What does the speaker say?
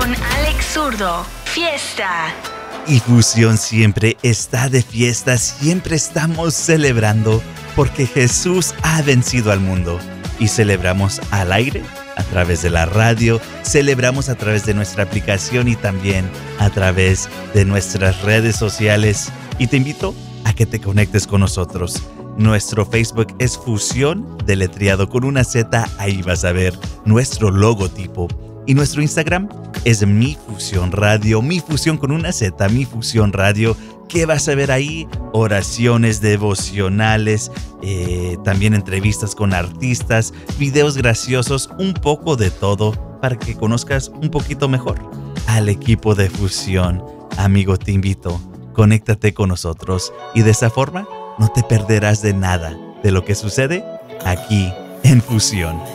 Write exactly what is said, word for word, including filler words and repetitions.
con Alex Zurdo. Fiesta. Y Fusión siempre está de fiesta, siempre estamos celebrando porque Jesús ha vencido al mundo. Y celebramos al aire, a través de la radio, celebramos a través de nuestra aplicación y también a través de nuestras redes sociales. Y te invito a que te conectes con nosotros. Nuestro Facebook es Fusión, deletreado con una Z, ahí vas a ver nuestro logotipo. Y nuestro Instagram es Mi Fusión Radio, Mi Fusión con una Z, Mi Fusión Radio. ¿Qué vas a ver ahí? Oraciones devocionales, eh, también entrevistas con artistas, videos graciosos, un poco de todo para que conozcas un poquito mejor al equipo de Fusión. Amigo, te invito, conéctate con nosotros y de esa forma no te perderás de nada de lo que sucede aquí en Fusión.